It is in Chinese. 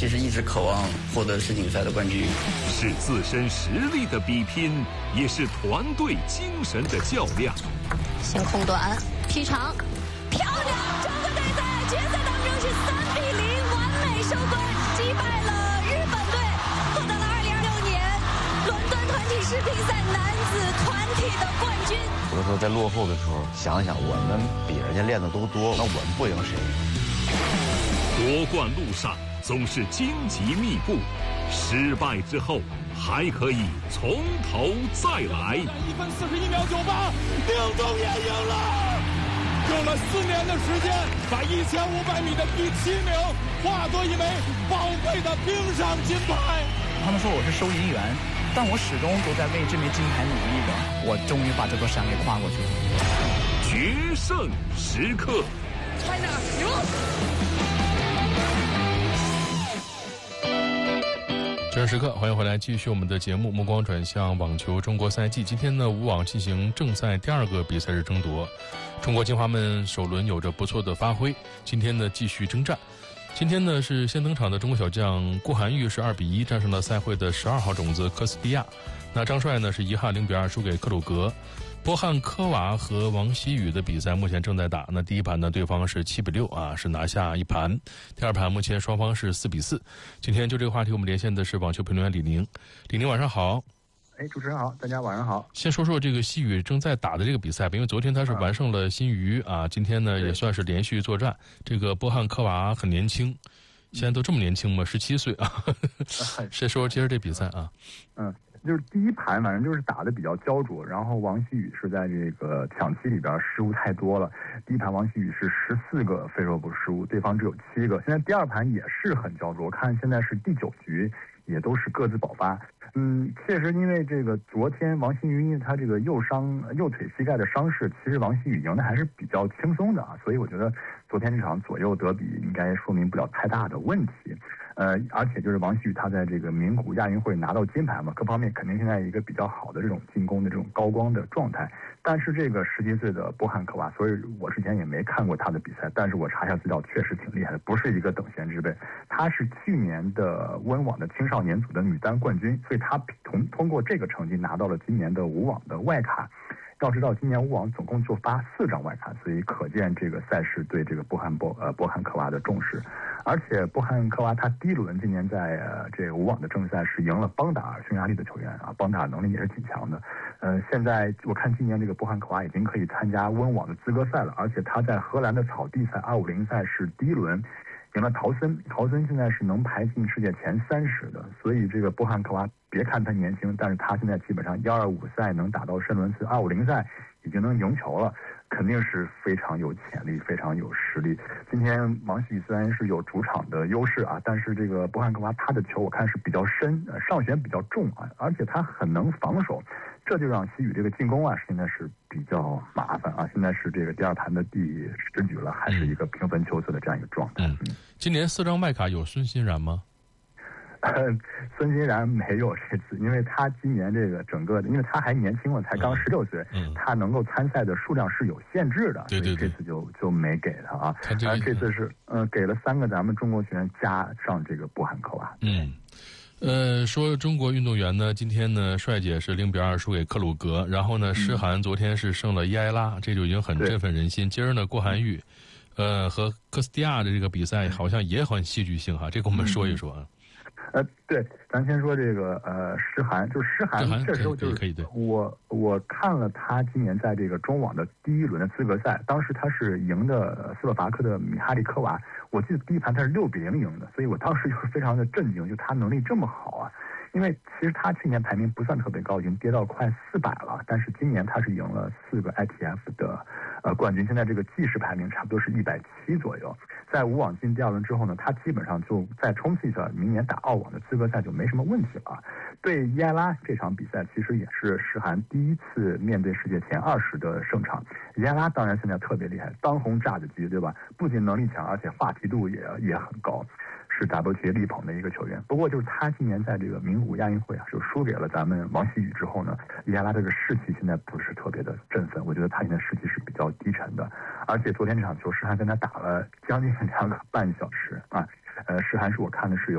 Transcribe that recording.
其实一直渴望获得世锦赛的冠军。 是自身实力的比拼，也是团队精神的较量。 先空短劈长，漂亮！中国队在决赛当中是3-0完美收官，击败了日本队，获得了2026年伦敦团体世乒赛男子团体的冠军。 有的时候在落后的时候，想想我们比人家练的都多，那我们不赢谁？ 夺冠路上总是荆棘密布，失败之后还可以从头再来。 1分41秒98，丁中也赢了，用了4年的时间，把1500米的第7名化作一枚宝贵的冰上金牌。 他们说我是收银员，但我始终都在为这枚金牌努力的。我终于把这座山给跨过去了。 决胜时刻。 China 赢。 决胜时刻，欢迎回来，继续我们的节目。目光转向网球中国赛季，今天呢，武网进行正赛第2个比赛日争夺。中国金花们首轮有着不错的发挥，今天呢继续征战。今天呢是先登场的中国小将顾涵玉是2-1战胜了赛会的12号种子科斯蒂亚。那张帅呢是遗憾0-2输给克鲁格。波汉科娃和王曦雨的比赛目前正在打，那第一盘呢对方是7-6啊，是拿下一盘。第二盘目前双方是4-4。今天就这个话题我们连线的是网球评论员李宁。李宁晚上好。 主持人好，大家晚上好。 先说说这个曦雨正在打的这个比赛吧，因为昨天他是完胜了新余啊，今天呢也算是连续作战。这个波汉科娃很年轻，现在都这么年轻吗？17岁啊。先说接着这比赛啊。 就是第一盘反正就是打得比较焦灼，然后王曦雨是在这个抢七里边失误太多了。第一盘王曦雨是14个非手补失误，对方只有7个。现在第二盘也是很焦灼，我看现在是第9局，也都是各自爆发。确实因为这个昨天王曦雨因为他这个右腿膝盖的伤势，其实王曦雨赢的还是比较轻松的啊，所以我觉得昨天这场左右德比应该说明不了太大的问题。而且就是王曦雨他在这个名古亚运会拿到金牌嘛，各方面肯定现在一个比较好的这种进攻的这种高光的状态。但是这个17岁的波汉科娃，所以我之前也没看过他的比赛，但是我查一下资料，确实挺厉害的，不是一个等闲之辈。他是去年的温网的青少年组的女单冠军，所以他通过这个成绩拿到了今年的武网的外卡。要知道今年武网总共就发4张外卡，所以可见这个赛事对这个波汉科娃的重视。而且波汉科娃他第一轮今年在这个武网的正赛是赢了邦达尔，匈牙利的球员啊，邦达尔能力也是挺强的。现在我看今年这个波汉科娃已经可以参加温网的资格赛了，而且他在荷兰的草地赛250赛是第一轮赢了陶森现在是能排进世界前30的，所以这个波汉科娃别看他年轻，但是他现在基本上125赛能打到申伦次，250赛已经能赢球了，肯定是非常有潜力，非常有实力。今天王曦雨虽然是有主场的优势啊，但是这个波汉科娃他的球我看是比较深，上旋比较重啊，而且他很能防守，这就让曦雨这个进攻啊现在是比较麻烦啊。现在是这个第二盘的第10局了，还是一个平分秋色的这样一个状态。 今年4张外卡有孙欣然吗？ 孙欣然没有这次，因为他今年这个整个的，因为他还年轻了，才刚16岁，他能够参赛的数量是有限制的， 对， 这次就没给他啊。这次是给了3个咱们中国学员加上这个波汉科娃。 说中国运动员呢，今天呢帅姐是0-2输给克鲁格，然后呢诗涵昨天是胜了伊埃拉，这就已经很振奋人心。今儿呢郭涵玉和科斯蒂亚的这个比赛好像也很戏剧性哈，这个我们说一说啊。 对，咱先说这个诗涵，就是诗涵这时候就是我看了他今年在这个中网的第一轮的资格赛，当时他是赢的斯洛伐克的米哈里科娃，我记得第一盘他是6-0赢的，所以我当时就是非常的震惊，就他能力这么好啊。因为其实他去年排名不算特别高，已经跌到快400了，但是今年他是赢了4个 ITF 的冠军，现在这个计时排名差不多是170左右。在武网进第2轮之后呢，他基本上就再冲刺一下明年打澳网的资格赛就没什么问题了。对伊埃拉这场比赛其实也是诗涵第一次面对世界前20的胜场。伊埃拉当然现在特别厉害，当红炸子鸡，对吧？不仅能力强，而且话题度也很高，是 WTA 力捧的一个球员。不过就是他今年在这个名古屋亚运会就输给了咱们王曦雨之后呢，伊埃拉这个士气现在不是特别的振奋，我觉得他现在士气是比较低沉的。而且昨天这场球诗涵跟他打了将近2个半小时啊，诗涵是我看的是有